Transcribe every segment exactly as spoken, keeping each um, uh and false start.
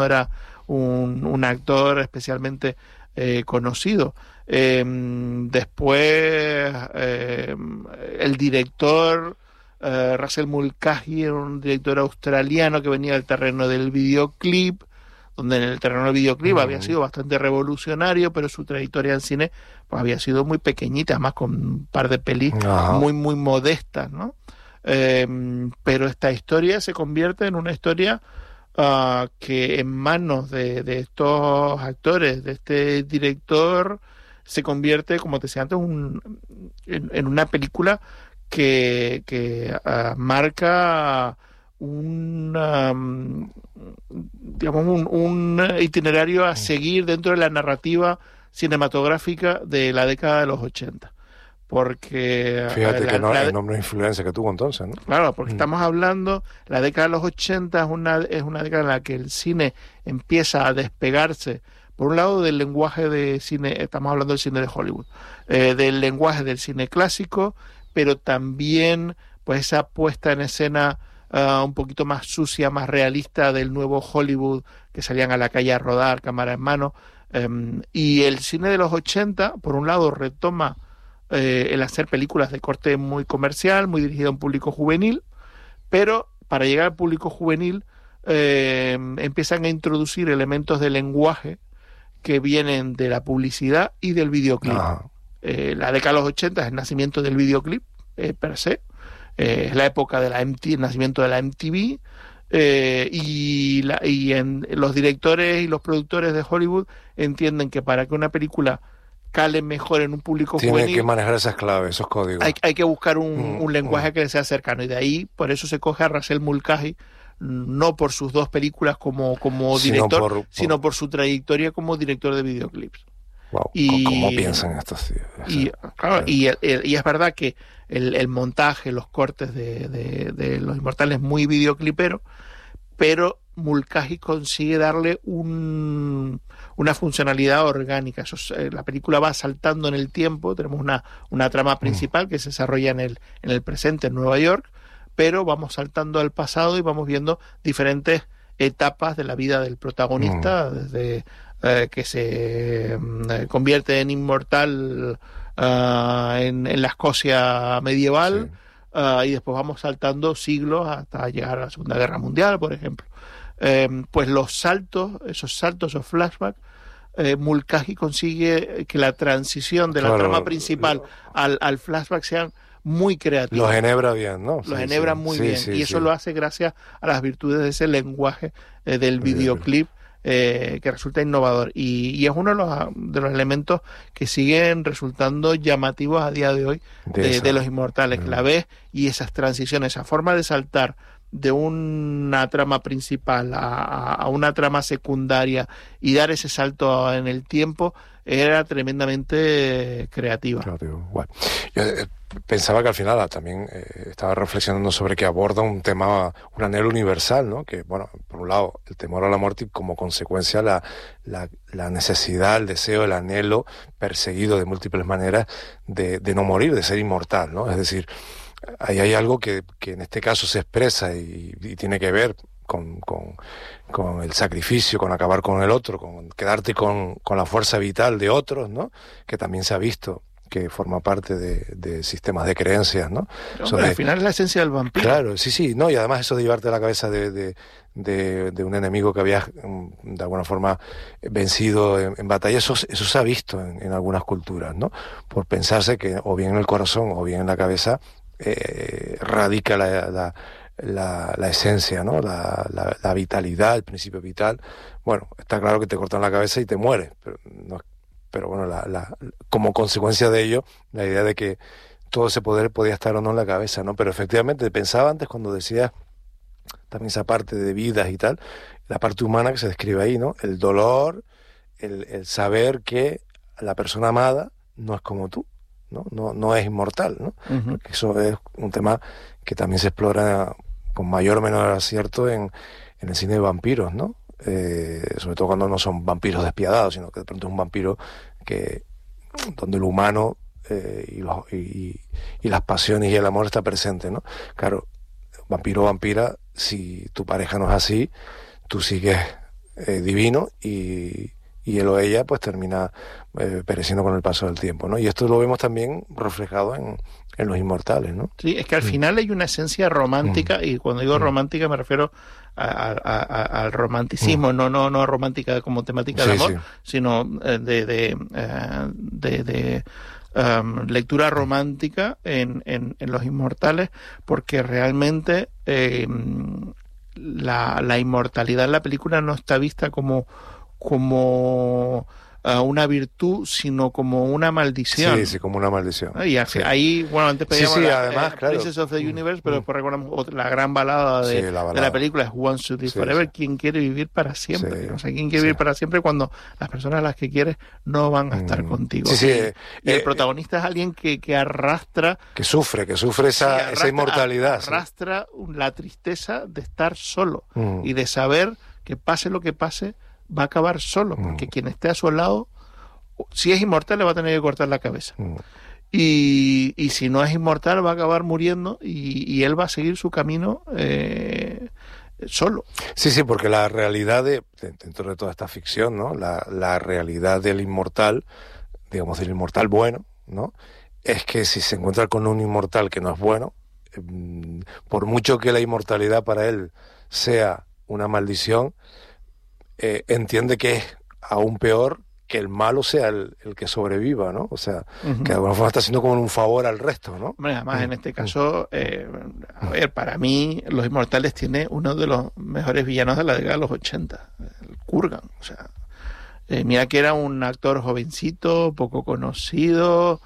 era un, un actor especialmente eh, conocido. Eh, después, eh, el director, eh, Russell Mulcahy, era un director australiano que venía del terreno del videoclip, donde en el terreno del videoclip mm. había sido bastante revolucionario, pero su trayectoria en cine pues había sido muy pequeñita, además con un par de pelis Ajá. muy, muy modestas, ¿no? Eh, pero esta historia se convierte en una historia uh, que en manos de, de estos actores, de este director, se convierte, como te decía antes, un, en, en una película que, que uh, marca un, um, digamos un, un itinerario a seguir dentro de la narrativa cinematográfica de la década de los ochenta. Porque fíjate la, que no la, el nombre de influencia que tuvo entonces, ¿no? Claro, porque mm. estamos hablando, la década de los ochenta es una, es una década en la que el cine empieza a despegarse, por un lado del lenguaje de cine, estamos hablando del cine de Hollywood, eh, del lenguaje del cine clásico, pero también pues esa puesta en escena uh, un poquito más sucia, más realista del nuevo Hollywood, que salían a la calle a rodar, cámara en mano, um, y el cine de los ochenta, por un lado, retoma eh, el hacer películas de corte muy comercial, muy dirigido a un público juvenil, pero para llegar al público juvenil eh, empiezan a introducir elementos de lenguaje que vienen de la publicidad y del videoclip. Eh, la década de los ochenta es el nacimiento del videoclip, eh, per se. Eh, es la época de la M T V, el nacimiento de la M T V. Eh, y la, y en, los directores y los productores de Hollywood entienden que para que una película cale mejor en un público Tiene juvenil... Tiene que manejar esas claves, esos códigos. Hay, hay que buscar un, mm, un lenguaje mm. que le sea cercano. Y de ahí, por eso se coge a Russell Mulcahy, no por sus dos películas como, como director, sino por, por... sino por su trayectoria como director de videoclips. Wow, y, ¿cómo piensan estos tíos? Y, claro, y, el, y es verdad que el, el montaje, los cortes de, de, de Los Inmortales es muy videoclipero, pero Mulcahy consigue darle un, una funcionalidad orgánica. Eso, eh, la película va saltando en el tiempo, tenemos una, una trama principal mm. que se desarrolla en el, en el presente, en Nueva York, pero vamos saltando al pasado y vamos viendo diferentes etapas de la vida del protagonista, mm. desde eh, que se eh, convierte en inmortal uh, en, en la Escocia medieval, sí. uh, y después vamos saltando siglos hasta llegar a la Segunda Guerra Mundial, por ejemplo. Eh, pues los saltos, esos saltos, esos flashbacks, eh, Mulcahy consigue que la transición de la claro, trama principal lo, al, al flashback sean muy creativos. Los enhebra bien, ¿no? Los sí, enhebran sí, muy sí, bien. Sí, y eso sí. lo hace gracias a las virtudes de ese lenguaje eh, del videoclip eh, que resulta innovador. Y, y es uno de los, de los elementos que siguen resultando llamativos a día de hoy de, de, de Los Inmortales. Mm. La ves y esas transiciones, esa forma de saltar de una trama principal a, a una trama secundaria y dar ese salto en el tiempo era tremendamente creativa. Creativo. Bueno, yo eh, pensaba que al final también eh, estaba reflexionando sobre que aborda un tema, un anhelo universal, ¿no? Que, bueno, por un lado, el temor a la muerte y como consecuencia la, la, la necesidad, el deseo, el anhelo perseguido de múltiples maneras de, de no morir, de ser inmortal, ¿no? Es decir, ahí hay algo que, que en este caso se expresa y, y tiene que ver con, con, con el sacrificio, con acabar con el otro, con quedarte con, con la fuerza vital de otros, ¿no? Que también se ha visto que forma parte de, de sistemas de creencias, ¿no? Hombre, Sobre, al final es la esencia del vampiro. Claro, sí, sí, no, y además eso de llevarte la cabeza de, de, de, de un enemigo que habías de alguna forma vencido en, en batalla, eso, eso se ha visto en, en algunas culturas, ¿no? Por pensarse que o bien en el corazón o bien en la cabeza eh, radica la, la La, la esencia, ¿no? La, la, la vitalidad, el principio vital. Bueno, está claro que te cortan la cabeza y te mueres, pero, no, pero bueno, la, la, como consecuencia de ello, la idea de que todo ese poder podía estar o no en la cabeza, ¿no? Pero efectivamente, pensaba antes cuando decías también esa parte de vidas y tal, la parte humana que se describe ahí, ¿no? El dolor, el, el saber que la persona amada no es como tú, ¿no? No, no es inmortal, ¿no? Uh-huh. Porque eso es un tema que también se explora con mayor o menor acierto en, en el cine de vampiros, ¿no? Eh, sobre todo cuando no son vampiros despiadados, sino que de pronto es un vampiro que donde lo humano eh, y, los, y, y las pasiones y el amor está presente, ¿no? Claro, vampiro o vampira, si tu pareja no es así, tú sigues eh, divino y, y él o ella pues termina eh, pereciendo con el paso del tiempo, ¿no? Y esto lo vemos también reflejado en, en Los Inmortales, ¿no? Sí, es que al final hay una esencia romántica, Mm. y cuando digo Mm. romántica me refiero a- a- a- al romanticismo, Mm. no no no romántica como temática de Sí, amor, sí. sino eh, de de, eh, de, de, um, lectura romántica en, en, en Los Inmortales, porque realmente eh, la, la inmortalidad en la película no está vista como como uh, una virtud, sino como una maldición. Sí, sí, como una maldición. Y así, Sí. ahí, bueno, antes Sí, pedíamos sí, la además, eh, claro. Princess of the Universe, pero Mm. después recordamos otra- la gran balada de, Sí, la de balada. la película, es One Should Live Sí, Forever. sí. ¿Quién quiere vivir para siempre? Sí, O sea, ¿quién quiere sí. vivir para siempre cuando las personas a las que quieres no van a estar Mm. contigo? Sí, sí, y, eh, y el eh, protagonista es alguien que, que arrastra, Que sufre, que sufre esa, sí, esa arrastra- inmortalidad. sí. arrastra la tristeza de estar solo Mm. y de saber que pase lo que pase, va a acabar solo, Mm. porque quien esté a su lado, si es inmortal, le va a tener que cortar la cabeza. Mm. Y, y si no es inmortal, va a acabar muriendo y, y él va a seguir su camino eh, solo. Sí, sí, porque la realidad de, de- dentro de toda esta ficción, ¿no? La, la realidad del inmortal, digamos del inmortal bueno, ¿no? Es que si se encuentra con un inmortal que no es bueno, mm, por mucho que la inmortalidad para él sea una maldición, eh, entiende que es aún peor que el malo sea el, el que sobreviva, ¿no? O sea, Ujú. que de alguna forma está haciendo como un favor al resto, ¿no? Hombre, además, en Mm, este caso, eh, a ver, para mí, Los Inmortales tiene uno de los mejores villanos de la década de los ochenta, el Kurgan. O sea, eh, mira que era un actor jovencito, poco conocido,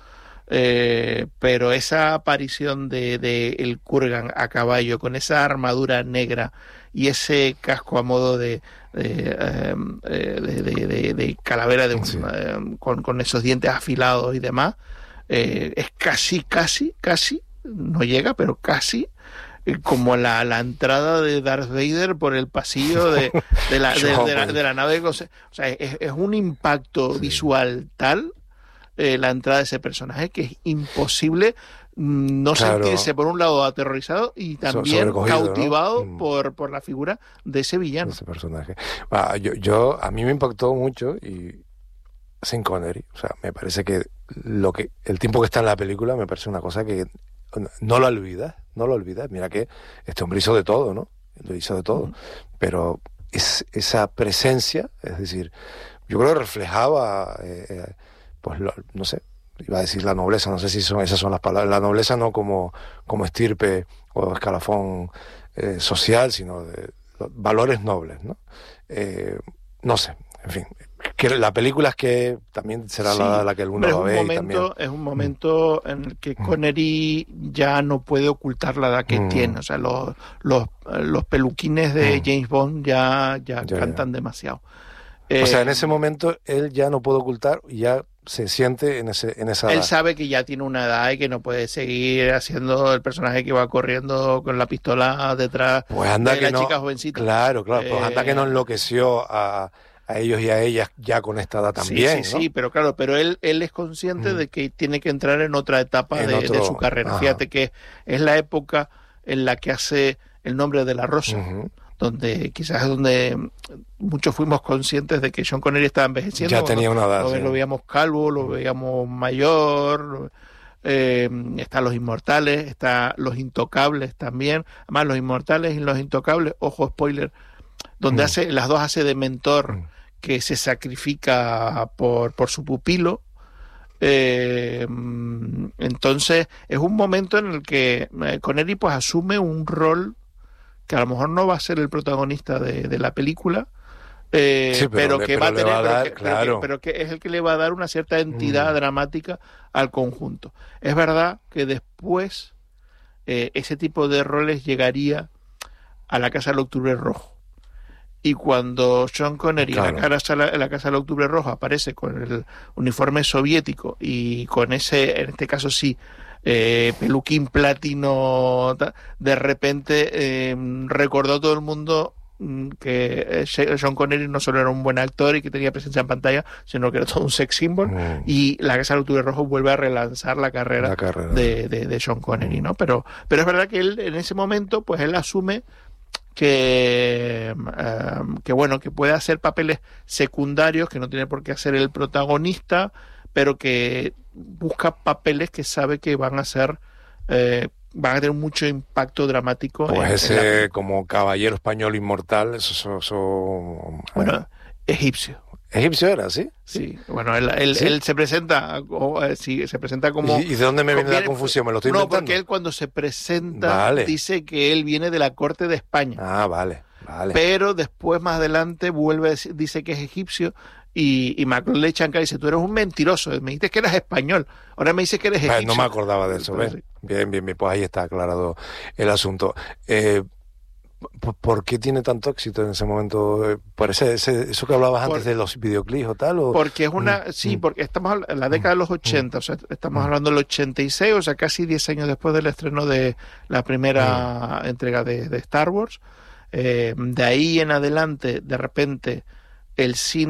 eh, pero esa aparición de, de el Kurgan a caballo, con esa armadura negra y ese casco a modo de, de, eh, de, de- de- de calavera de un- Sí. eh, con, con esos dientes afilados y demás, eh, es casi, casi, casi, no llega, pero casi eh, como la, la entrada de Darth Vader por el pasillo de, de, la, de, de la, de la nave. O sea, es, es un impacto Sí. visual tal, eh, la entrada de ese personaje, que es imposible mm, no Claro. sentirse por un lado aterrorizado y también sobrecogido, ¿no? cautivado Mm. por, por la figura de ese villano. ese personaje. Ah, yo, yo, a mí me impactó mucho y Sean Connery, o sea, me parece que lo que el tiempo que está en la película me parece una cosa que no lo olvidas, no lo olvidas. Mira que este hombre hizo de todo, ¿no? Lo hizo de todo, Ujú. pero es, esa presencia, es decir, yo creo que reflejaba, eh, eh, pues, lo- no sé, iba a decir la nobleza, no sé si son esas son las palabras, la nobleza no como, como estirpe o escalafón eh, social, sino de los valores nobles, ¿no? Eh, no sé, en fin, que la película es que también será Sí, la, la que alguno hombre, es va a un ver y momento, también. es un momento en el que Connery ya no puede ocultar la edad que Mm. tiene. O sea, los, los, los peluquines de Mm. James Bond ya, ya, Ya, cantan demasiado. O sea, Eh, en ese momento él ya no puede ocultar y ya se siente en ese en esa él edad. sabe que ya tiene una edad y que no puede seguir haciendo el personaje que va corriendo con la pistola detrás Pues anda de que la no. chica jovencita. Claro, claro. Pues anda Eh, que no enloqueció a, a ellos y a ellas ya con esta edad también, sí, sí, ¿no? sí, pero claro, pero él, él es consciente Mm. de que tiene que entrar en otra etapa En de, otro- de su carrera. ajá. Fíjate que es la época en la que hace El nombre de la rosa, Ujú. donde quizás es donde muchos fuimos conscientes de que Sean Connery estaba envejeciendo. Ya cuando tenía una edad. lo, sí. lo veíamos calvo, lo veíamos mayor, lo- eh, está Los Inmortales, está Los Intocables también. Además, Los Inmortales y Los Intocables, ojo spoiler, donde Mm. hace, las dos hace de mentor Mm. que se sacrifica por, por su pupilo. Eh, entonces es un momento en el que eh, Connery pues asume un rol que a lo mejor no va a ser el protagonista de, de la película, eh, Sí, pero pero, le- que pero va a le tener va a pero dar, que- pero que- claro. pero que es el que le va a dar una cierta entidad Mm. dramática al conjunto. Es verdad que después eh, ese tipo de roles llegaría a la Casa del Octubre Rojo. Y cuando Sean Connery Claro. en, la casa, en la Casa del Octubre Rojo aparece con el uniforme soviético y con ese, en este caso sí, eh, peluquín platino, ta- de repente eh, recordó todo el mundo mm, que eh, Sean Connery no solo era un buen actor y que tenía presencia en pantalla, sino que era todo un sex symbol. Mm. Y la Casa del Octubre Rojo vuelve a relanzar la carrera, La carrera. de, de, de Sean Connery, ¿no? Pero, pero es verdad que él en ese momento, pues él asume que, eh, que bueno, que puede hacer papeles secundarios, que no tiene por qué hacer el protagonista, pero que busca papeles que sabe que van a ser eh, van a tener mucho impacto dramático. Pues en, ese en la... como caballero español inmortal, eso, eso, eso... bueno, egipcio. Egipcio era, ¿sí? Sí, bueno, él, él, ¿sí? él se presenta, o, eh, sí, se presenta como... ¿Y, ¿Y de dónde me viene la confusión? ¿Me lo estoy no, inventando? No, porque él cuando se presenta vale. dice que él viene de la corte de España. Ah, vale, vale. Pero después, más adelante, vuelve a decir, dice que es egipcio y, y Macron le echan cara y dice, tú eres un mentiroso, me dijiste que eras español, ahora me dices que eres egipcio. No me acordaba de eso, ¿ves? Sí. Bien, bien, bien, pues ahí está aclarado el asunto. Eh, ¿Por qué tiene tanto éxito en ese momento? ¿Por ese, ese, eso que hablabas por, antes de los videoclips o tal? O... Porque es una... Mm, sí, mm, porque estamos en la década de los ochenta, mm, o sea, estamos mm, hablando del ochenta y seis, o sea, casi diez años después del estreno de la primera mm. entrega de, de Star Wars. Eh, de ahí en adelante, de repente, el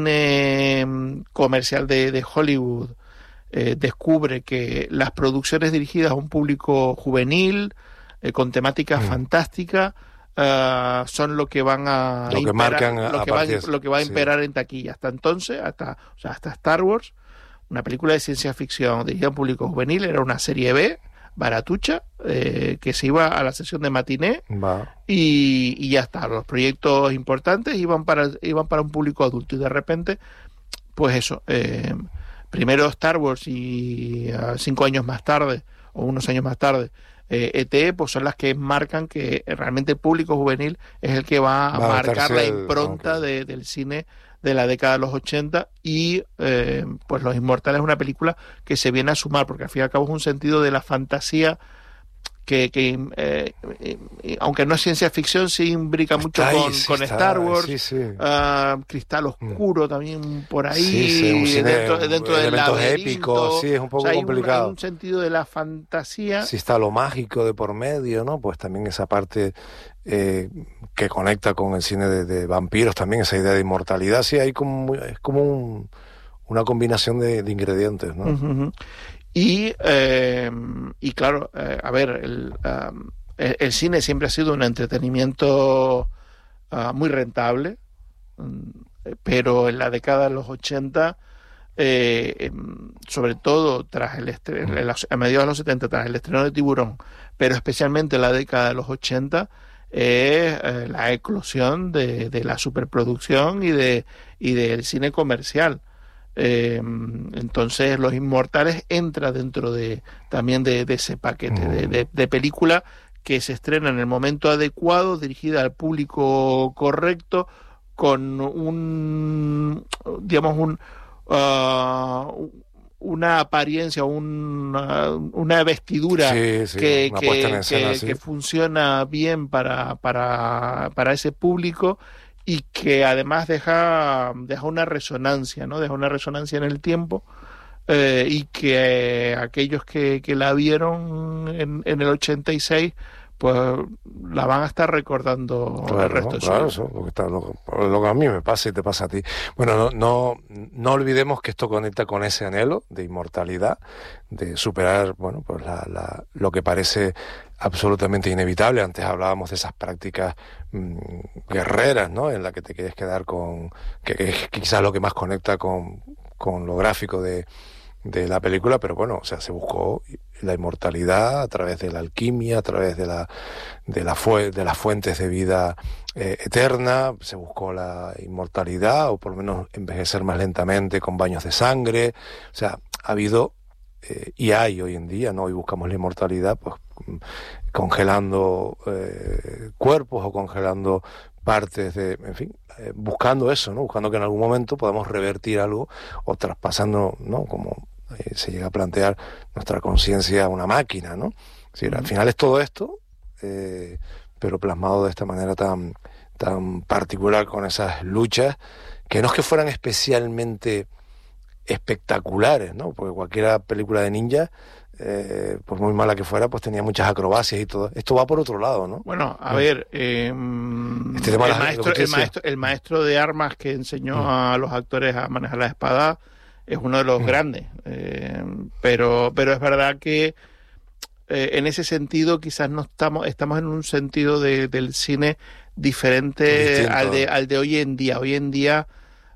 cine comercial de, de Hollywood eh, descubre que las producciones dirigidas a un público juvenil, eh, con temática mm. fantástica, Uh, son lo que van a lo que imperar, marcan lo, a que va, de... lo que va a imperar sí. en taquilla. Hasta entonces, hasta, o sea, hasta Star Wars, una película de ciencia ficción dirigida a un público juvenil, era una serie B, baratucha, eh, que se iba a la sesión de matiné y, y ya está. Los proyectos importantes iban para, iban para un público adulto y de repente, pues eso, eh, primero Star Wars y uh, cinco años más tarde, o unos años más tarde, Eh, E T, pues son las que marcan que realmente el público juvenil es el que va a va marcar a la impronta el... de, del cine de la década de los ochenta y eh, pues Los Inmortales es una película que se viene a sumar porque al fin y al cabo es un sentido de la fantasía que, que eh, eh, aunque no es ciencia ficción, sí imbrica mucho ahí, con, sí con está, Star Wars, sí, sí. Uh, Cristal Oscuro mm. también por ahí, sí, sí, un cine, dentro, dentro del laberinto, épicos, sí, es un poco o sea, hay complicado. Un, hay un sentido de la fantasía. Sí está lo mágico de por medio, ¿no? Pues también esa parte eh, que conecta con el cine de, de vampiros, también esa idea de inmortalidad, sí, hay como, es como un, una combinación de, de ingredientes, ¿no? Uh-huh. Y, eh, y claro, eh, a ver, el, um, el, el cine siempre ha sido un entretenimiento uh, muy rentable, um, pero en la década de los ochenta, eh, sobre todo tras el estreno, a mediados de los setenta, tras el estreno de Tiburón, pero especialmente en la década de los ochenta, es eh, la eclosión de, de la superproducción y, de, y del cine comercial. Eh, entonces Los Inmortales entra dentro de también de, de ese paquete mm. de, de, de película que se estrena en el momento adecuado, dirigida al público correcto, con un digamos un uh, una apariencia, una, una vestidura sí, sí, que, una que, escena, que, sí. que funciona bien para, para, para ese público y que además deja, deja una resonancia, ¿no? Deja una resonancia en el tiempo eh, y que eh, aquellos que, que la vieron en, en el ochenta y seis pues la van a estar recordando claro, el resto de su claro, vida. Eso, lo, que está, lo, lo que a mí me pasa y te pasa a ti. Bueno, no, no, no olvidemos que esto conecta con ese anhelo de inmortalidad, de superar, bueno, pues la, la, lo que parece absolutamente inevitable. Antes hablábamos de esas prácticas mmm, guerreras, ¿no? En la que te quieres quedar con, que, que es quizás lo que más conecta con, con lo gráfico de, de la película, pero bueno, o sea, se buscó la inmortalidad a través de la alquimia, a través de la de la fu- de las fuentes de vida eh, eterna, se buscó la inmortalidad o por lo menos envejecer más lentamente con baños de sangre, o sea, ha habido eh, y hay hoy en día, ¿no? Hoy buscamos la inmortalidad, pues congelando eh, cuerpos o congelando partes de, en fin, eh, buscando eso, ¿no? Buscando que en algún momento podamos revertir algo o traspasando, ¿no? Como eh, se llega a plantear nuestra conciencia a una máquina, ¿no? Es decir, al final es todo esto, eh, pero plasmado de esta manera tan, tan particular con esas luchas, que no es que fueran especialmente espectaculares, ¿no? Porque cualquier película de ninja, eh, por muy mala que fuera, pues tenía muchas acrobacias y todo. Esto va por otro lado, ¿no? Bueno, a ver, eh, este el, las, maestro, el, maestro, el maestro de armas que enseñó mm. a los actores a manejar la espada es uno de los mm. grandes, eh, pero, pero es verdad que eh, en ese sentido quizás no estamos, estamos en un sentido de, del cine diferente Distinto. al de, al de hoy en día. Hoy en día...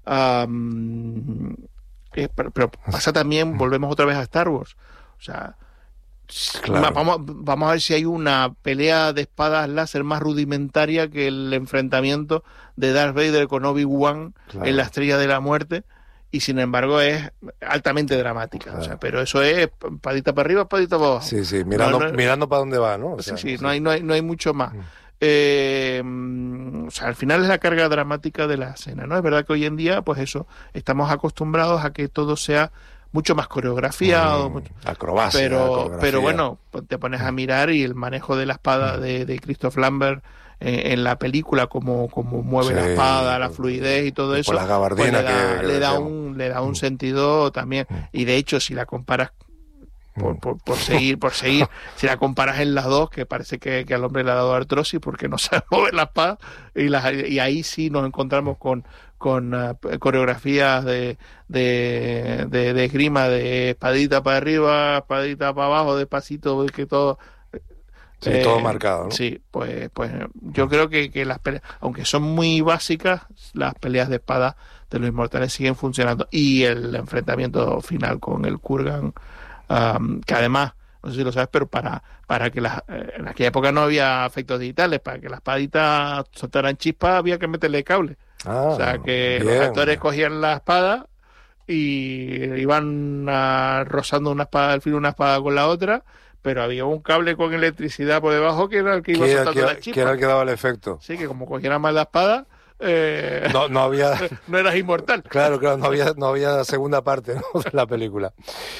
Um, eh, pero, pero pasa también, volvemos otra vez a Star Wars. O sea, Claro. vamos, vamos a ver si hay una pelea de espadas láser más rudimentaria que el enfrentamiento de Darth Vader con Obi-Wan Claro. en la Estrella de la Muerte, y sin embargo es altamente dramática. Claro. O sea, pero eso es padita para arriba, padita para abajo. Sí, sí, mirando, No, no- mirando para dónde va, ¿no? O sea, sí, sí, no hay, no hay, no hay mucho más. Mm. Eh, mm, o sea, al final es la carga dramática de la escena, ¿no? Es verdad que hoy en día, pues eso, estamos acostumbrados a que todo sea mucho más coreografiado, Mm, mucho- acrobacia, pero, coreografía. pero bueno, pues te pones a mirar y el manejo de la espada Mm. de, de Christoph Lambert en, en la película, como, como mueve la Sí, espada, la por- fluidez y todo y eso, por las gabardinas pues le da, que- que le da decíamos. un, le da un Mm. sentido también. Mm. Y de hecho, si la comparas por, Mm. por, por seguir, por seguir, si la comparas en las dos, que parece que, que al hombre le ha dado artrosis porque no sabe mover la espada, y, las, y ahí sí nos encontramos con, con uh, coreografías de, de, de, de esgrima, de espadita para arriba, espadita para abajo, despacito, que todo... Sí, eh, todo marcado, ¿no? Sí, pues, pues yo creo que, que las peleas, aunque son muy básicas, las peleas de espada de los Inmortales siguen funcionando. Y el enfrentamiento final con el Kurgan, um, que además, no sé si lo sabes, pero para, para que las, eh, en aquella época no había efectos digitales, para que las espaditas soltaran chispas había que meterle cable. Ah, O sea, que bien. los actores cogían la espada y iban ah, rozando una espada, al filo una espada con la otra, pero había un cable con electricidad por debajo que era el que iba Que era, soltando que, las que era el chispas. que daba el efecto. Sí, que como cogieran mal la espada, eh, No, no había... no eras inmortal. Claro, claro, no había, no había segunda parte, ¿no? de la película.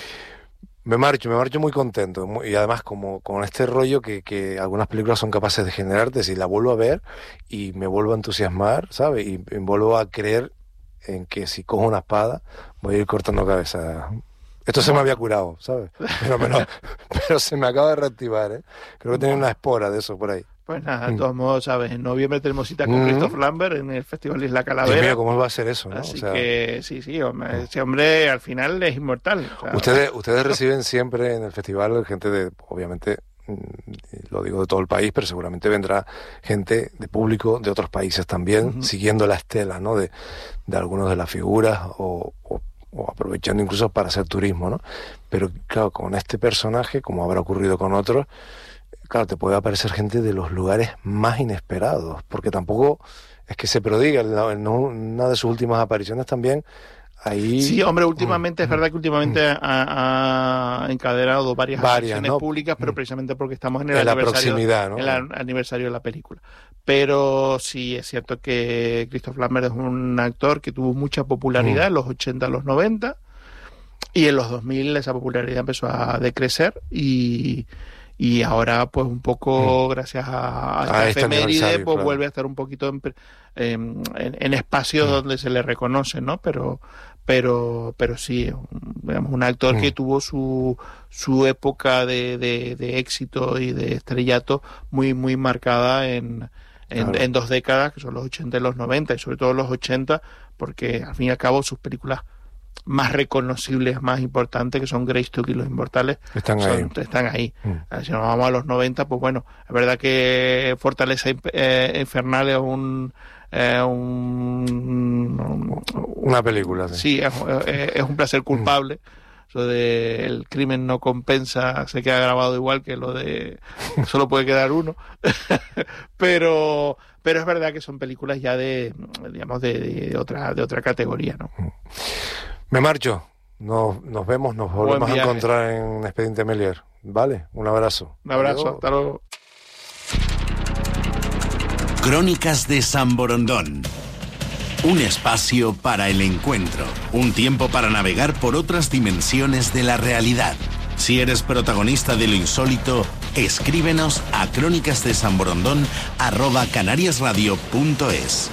Me marcho, me marcho muy contento. muy- y además, como con este rollo que, que algunas películas son capaces de generarte, si la vuelvo a ver y me vuelvo a entusiasmar, ¿sabes? Y me vuelvo a creer en que si cojo una espada voy a ir cortando cabezas. Esto se me había curado, ¿sabes? Pero, me lo- pero se me acaba de reactivar, ¿eh? Creo que tenía una espora de eso por ahí. Pues nada, de Mm. todos modos, ¿sabes? En noviembre tenemos cita con Mm. Christoph Lambert en el Festival Isla Dios Calavera. mío, ¿cómo va a ser eso, no? O Así sea, que sí, sí, hombre, ese hombre al final es inmortal. O sea, Ustedes, ustedes reciben siempre en el festival gente de, obviamente, mm, lo digo de todo el país, pero seguramente vendrá gente de público de otros países también, Ujú. siguiendo la estela, ¿no? De, de algunos de las figuras o, o- o aprovechando incluso para hacer turismo, ¿no? Pero claro, con este personaje, como habrá ocurrido con otros, claro, te puede aparecer gente de los lugares más inesperados, porque tampoco es que se prodiga, en la- en una de sus últimas apariciones también, ahí... Sí, hombre, últimamente, Mm, es verdad que últimamente ha, ha encadenado varias, Varias, apariciones ¿no? públicas, pero Mm. precisamente porque estamos en el en la aniversario, proximidad, ¿no? el an- aniversario de la película. Pero sí, es cierto que Christoph Lambert es un actor que tuvo mucha popularidad Mm. en los ochenta, los noventa, y en los dos mil esa popularidad empezó a decrecer y, y ahora pues un poco gracias a, a esta A este efeméride aniversario, pues claro. vuelve a estar un poquito en, pre- em, en, en espacios Mm. donde se le reconoce, ¿no? Pero pero pero sí, un- digamos, un actor Mm. que tuvo su su época de, de, de éxito y de estrellato muy muy marcada en en, Claro. en dos décadas, que son los ochenta y los noventa, y sobre todo los ochenta, porque al fin y al cabo sus películas más reconocibles, más importantes, que son Greystoke y Los Inmortales, Están son- ahí. están ahí. Mm. Ah, si nos vamos a los noventa, pues bueno, es verdad que Fortaleza Imp- eh, Infernal es un, eh, un, un- Una película, sí. sí, es, es- es un placer culpable. Eso de el crimen no compensa, se queda grabado igual que lo de solo puede quedar uno. pero pero es verdad que son películas ya de, digamos, de, de otra de otra categoría, ¿no? Me marcho. Nos, nos vemos, nos Buen volvemos a viaje. encontrar en Expediente Melier. ¿Vale? Un abrazo. Un abrazo, Adiós. hasta luego. Crónicas de San Borondón. Un espacio para el encuentro, un tiempo para navegar por otras dimensiones de la realidad. Si eres protagonista de lo insólito, escríbenos a crónicasdesanborondón arroba canariasradio punto es.